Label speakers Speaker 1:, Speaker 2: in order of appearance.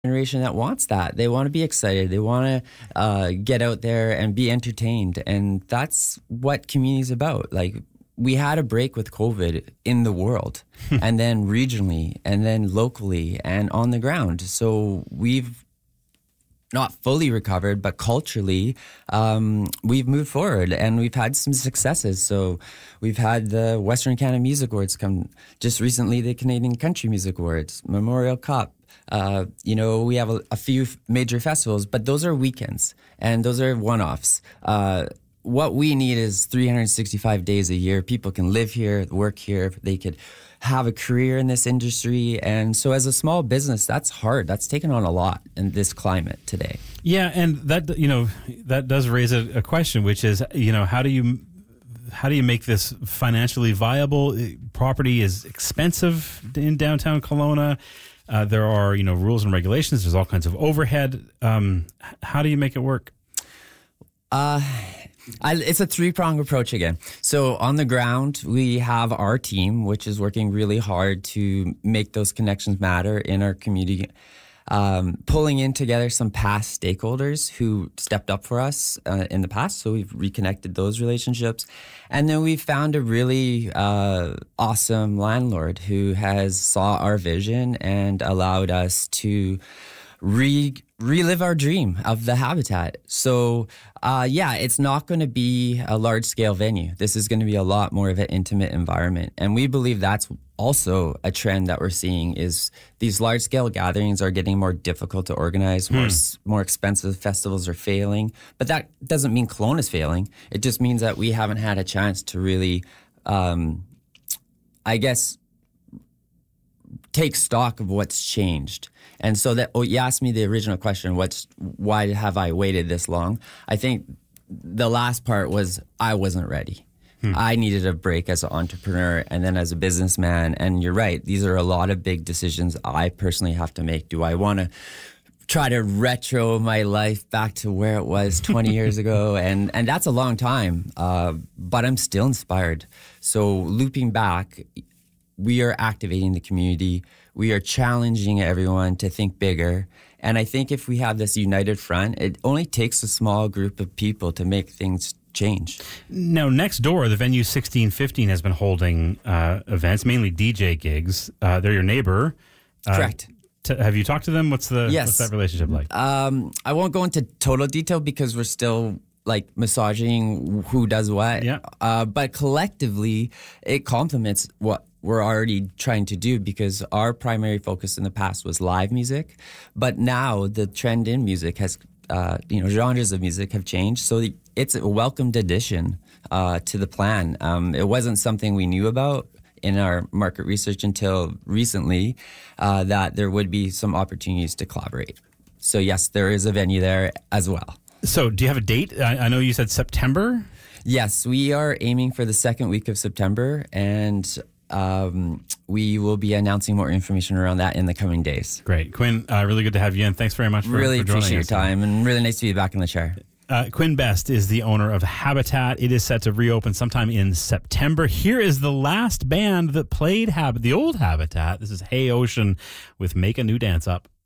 Speaker 1: generation that wants that. They want to be excited. They want to get out there and be entertained. And that's what community is about. Like, we had a break with COVID in the world and then regionally and then locally and on the ground. So we've not fully recovered, but culturally, we've moved forward and we've had some successes. So we've had the Western Canada Music Awards come just recently, the Canadian Country Music Awards, Memorial Cup. We have a few major festivals, but those are weekends and those are one-offs. What we need is 365 days a year. People can live here, work here. They could have a career in this industry. And so as a small business, that's hard. That's taken on a lot in this climate today.
Speaker 2: Yeah, and that does raise a question, which is, how do you make this financially viable? Property is expensive in downtown Kelowna. There are, rules and regulations. There's all kinds of overhead. How do you make it work?
Speaker 1: It's a three-pronged approach again. So on the ground, we have our team, which is working really hard to make those connections matter in our community, pulling in together some past stakeholders who stepped up for us in the past. So we've reconnected those relationships. And then we found a really awesome landlord who has saw our vision and allowed us to relive our dream of the Habitat. So, it's not going to be a large-scale venue. This is going to be a lot more of an intimate environment. And we believe that's also a trend that we're seeing is these large-scale gatherings are getting more difficult to organize, more expensive. Festivals are failing. But that doesn't mean Kelowna's failing. It just means that we haven't had a chance to really, take stock of what's changed. And so you asked me the original question, why have I waited this long? I think the last part was I wasn't ready. I needed a break as an entrepreneur and then as a businessman. And you're right, these are a lot of big decisions I personally have to make. Do I want to try to retro my life back to where it was 20 years ago? And that's a long time, but I'm still inspired. So looping back, we are activating the community. We are challenging everyone to think bigger. And I think if we have this united front, it only takes a small group of people to make things change.
Speaker 2: Now, next door, the venue 1615 has been holding events, mainly DJ gigs. They're your neighbor.
Speaker 1: Correct.
Speaker 2: Have you talked to them? What's that relationship like?
Speaker 1: I won't go into total detail because we're still massaging who does what.
Speaker 2: Yeah.
Speaker 1: But collectively, it complements what we're already trying to do because our primary focus in the past was live music. But now the trend in music has, genres of music have changed. So it's a welcomed addition to the plan. It wasn't something we knew about in our market research until recently, that there would be some opportunities to collaborate. So yes, there is a venue there as well.
Speaker 2: So do you have a date? I know you said September?
Speaker 1: Yes, we are aiming for the second week of September, and we will be announcing more information around that in the coming days.
Speaker 2: Great. Quinn, really good to have you in. Thanks very much for joining us.
Speaker 1: Really appreciate your time, and really nice to be back in the chair.
Speaker 2: Quinn Best is the owner of Habitat. It is set to reopen sometime in September. Here is the last band that played the old Habitat. This is Hey Ocean with Make a New Dance Up.